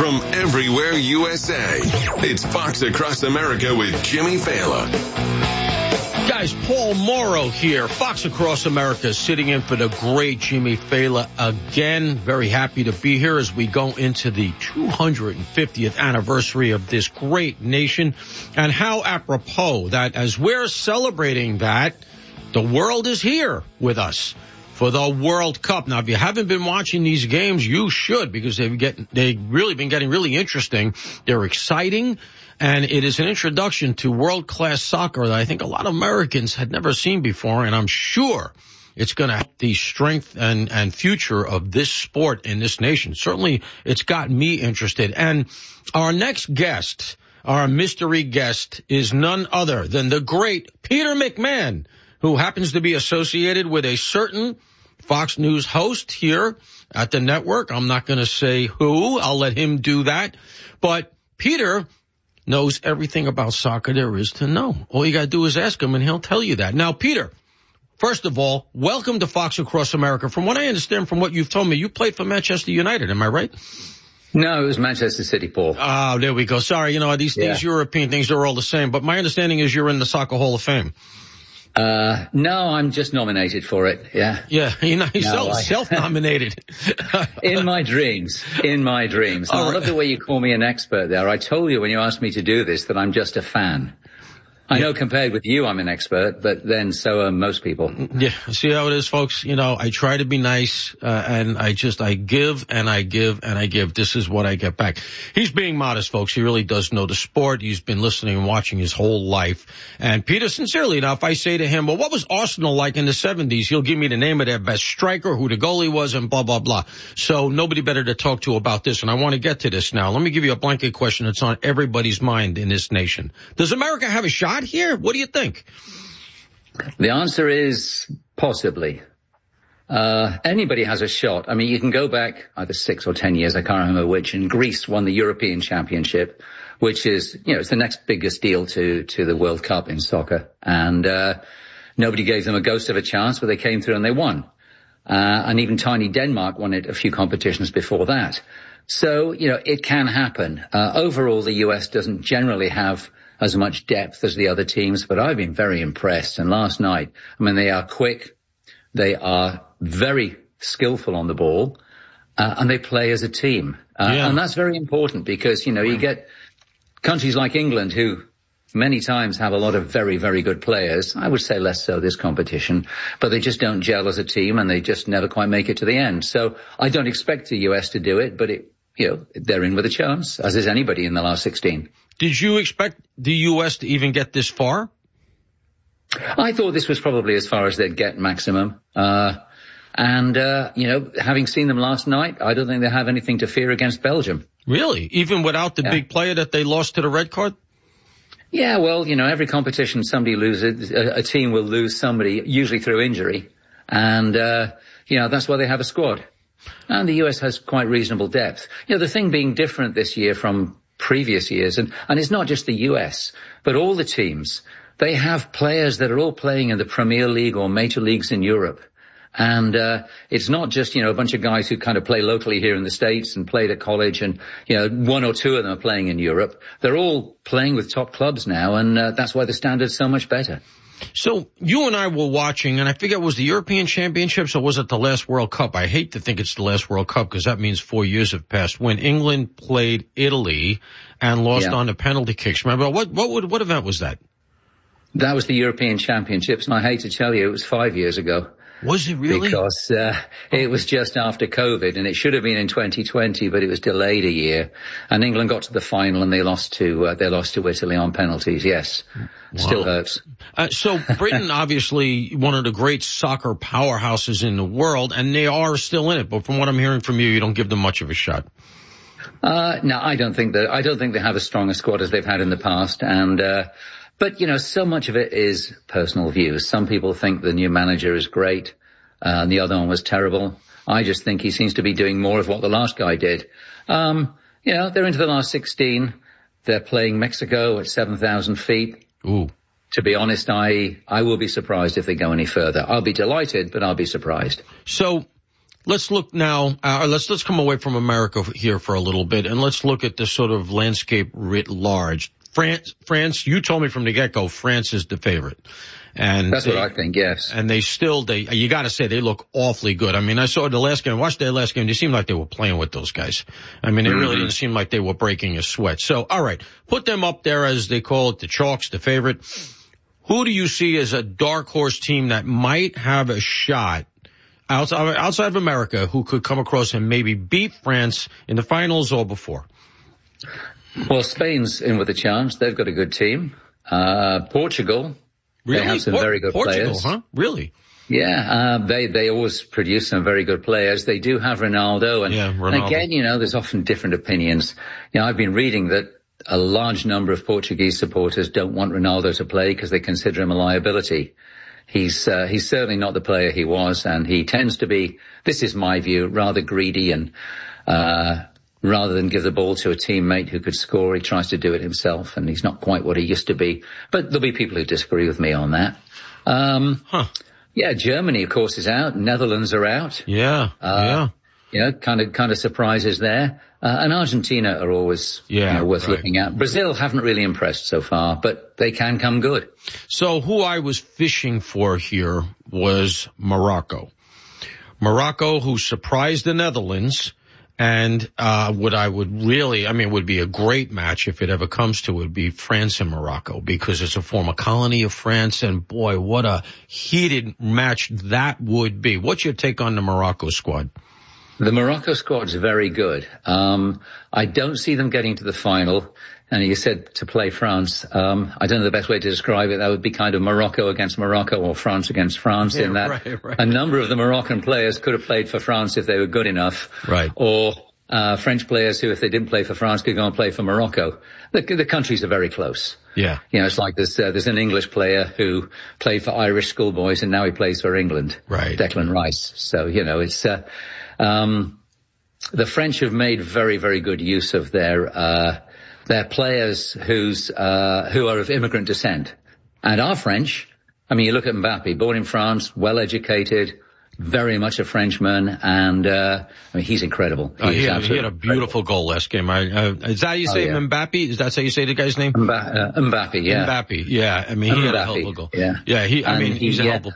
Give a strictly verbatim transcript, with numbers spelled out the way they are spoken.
from everywhere U S A. It's Fox Across America with Jimmy Fallon. Guys, Paul Morrow here, Fox Across America, sitting in for the great Jimmy Fallon again. Very happy to be here as we go into the two hundred fiftieth anniversary of this great nation. And how apropos that as we're celebrating that, the world is here with us for the World Cup. Now, if you haven't been watching these games, you should, because they've get, they've really been getting really interesting. They're exciting, and it is an introduction to world-class soccer that I think a lot of Americans had never seen before, and I'm sure it's going to help the strength and, and future of this sport in this nation. Certainly, it's got me interested. And our next guest, our mystery guest, is none other than the great Peter McMahon, who happens to be associated with a certain Fox News host here at the network. I'm not going to say who. I'll let him do that. But Peter knows everything about soccer there is to know. All you got to do is ask him, and he'll tell you that. Now, Peter, first of all, welcome to Fox Across America. From what I understand, from what you've told me, you played for Manchester United. Am I right? No, it was Manchester City, Paul. Oh, there we go. Sorry, you know, these, yeah. these European things are all the same. But my understanding is you're in the Soccer Hall of Fame. Uh, no, I'm just nominated for it, yeah. Yeah, you know, he's no, self, self-nominated. in my dreams, in my dreams. I love the way you call me an expert there. I told you when you asked me to do this that I'm just a fan. I know compared with you, I'm an expert, but then so are most people. Yeah, see how it is, folks? You know, I try to be nice, uh, and I just, I give and I give and I give. This is what I get back. He's being modest, folks. He really does know the sport. He's been listening and watching his whole life. And Peter, sincerely, now, if I say to him, well, what was Arsenal like in the seventies? He'll give me the name of their best striker, who the goalie was, and blah, blah, blah. So nobody better to talk to about this. And I want to get to this now. Let me give you a blanket question that's on everybody's mind in this nation. Does America have a shot here? What do you think? The answer is possibly. Uh, anybody has a shot. I mean, you can go back either six or ten years, I can't remember which, and Greece won the European Championship, which is, you know, it's the next biggest deal to, to the World Cup in soccer. And, uh, nobody gave them a ghost of a chance, but they came through and they won. Uh, and even tiny Denmark won it a few competitions before that. So, you know, it can happen. Uh, overall, the U S doesn't generally have as much depth as the other teams, but I've been very impressed. And last night, I mean, they are quick, they are very skillful on the ball, uh, and they play as a team. Uh, yeah. And that's very important because, you know, you get countries like England who many times have a lot of very, very good players. I would say less so this competition, but they just don't gel as a team and they just never quite make it to the end. So I don't expect the U S to do it, but it, you know, they're in with a chance, as is anybody in the last sixteen. Did you expect the U S to even get this far? I thought this was probably as far as they'd get maximum. Uh, and, uh, you know, having seen them last night, I don't think they have anything to fear against Belgium. Really? Even without the yeah. big player that they lost to the red card? Yeah, well, you know, every competition somebody loses, a, a team will lose somebody, usually through injury. And, uh, you know, that's why they have a squad. And the U S has quite reasonable depth. You know, the thing being different this year from previous years, and, and it's not just the U S, but all the teams, they have players that are all playing in the Premier League or major leagues in Europe. And, uh, it's not just, you know, a bunch of guys who kind of play locally here in the States and played at college and, you know, one or two of them are playing in Europe. They're all playing with top clubs now, and uh, that's why the standard's so much better. So you and I were watching, and I forget, was the European Championships or was it the last World Cup? I hate to think it's the last World Cup because that means four years have passed. When England played Italy and lost yeah. on the penalty kicks. Remember, what what would, what event was that? That was the European Championships, and I hate to tell you, it was five years ago. Was it really? Because uh, it was just after COVID, and it should have been in twenty twenty, but it was delayed a year. And England got to the final, and they lost to uh, they lost to Italy on penalties. Yes, wow. Still hurts. Uh, so Britain, obviously one of the great soccer powerhouses in the world, and they are still in it. But from what I'm hearing from you, you don't give them much of a shot. Uh, no, I don't think that. I don't think they have as strong a squad as they've had in the past, and. Uh, But, you know, so much of it is personal views. Some people think the new manager is great, uh, and the other one was terrible. I just think he seems to be doing more of what the last guy did. Um, you know, they're into the last sixteen. They're playing Mexico at seven thousand feet. Ooh. To be honest, I, I will be surprised if they go any further. I'll be delighted, but I'll be surprised. So let's look now, uh, let's, let's come away from America here for a little bit, and let's look at the sort of landscape writ large. France, France, you told me from the get-go, France is the favorite. And that's they, what I think, yes. And they still, they, you gotta say, they look awfully good. I mean, I saw the last game, I watched their last game, they seemed like they were playing with those guys. I mean, it mm-hmm. really didn't seem like they were breaking a sweat. So, alright, put them up there as they call it, the chalks, the favorite. Who do you see as a dark horse team that might have a shot outside, outside of America who could come across and maybe beat France in the finals or before? Well, Spain's in with a chance. They've got a good team. Uh, Portugal. Really? They have some Por- very good Portugal, players. Huh? Really? Yeah, uh, they, they always produce some very good players. They do have Ronaldo. And, yeah, Ronaldo. and again, you know, there's often different opinions. You know, I've been reading that a large number of Portuguese supporters don't want Ronaldo to play because they consider him a liability. He's, uh, he's certainly not the player he was, and he tends to be, this is my view, rather greedy, and, uh, rather than give the ball to a teammate who could score, he tries to do it himself, and he's not quite what he used to be. But there'll be people who disagree with me on that. Um, huh. Yeah, Germany, of course, is out. Netherlands are out. Yeah, uh, yeah. You know, kind of, kind of surprises there. Uh, and Argentina are always, yeah, you know, worth right. looking at. Brazil haven't really impressed so far, but they can come good. So who I was fishing for here was Morocco. Morocco, who surprised the Netherlands. And, uh, what I would really, I mean, it would be a great match if it ever comes to it, would be France and Morocco, because it's a former colony of France, and boy, what a heated match that would be. What's your take on the Morocco squad? The Morocco squad's very good. Um, I don't see them getting to the final. And you said to play France. Um, I don't know the best way to describe it. That would be kind of Morocco against Morocco, or France against France, yeah, in that right, right. a number of the Moroccan players could have played for France if they were good enough. Right. Or, uh, French players who, if they didn't play for France, could go and play for Morocco. The, the countries are very close. Yeah. You know, it's like there's, uh, there's an English player who played for Irish schoolboys and now he plays for England. Right. Declan Rice. So, you know, it's, uh, um, the French have made very, very good use of their, uh, They're players who's, uh, who are of immigrant descent. And our French, I mean, you look at Mbappe, born in France, well-educated, very much a Frenchman, and, uh, I mean, he's incredible. He, oh, he, had, he had a beautiful incredible. goal last game. I, uh, is that how you say oh, yeah. Mbappe? Is that how you say the guy's name? Mba- uh, Mbappe, yeah. Mbappe, yeah. I mean, he Mbappe, had a hell of a goal. Yeah. Yeah, he, I and mean, he, he's a yeah. hell of a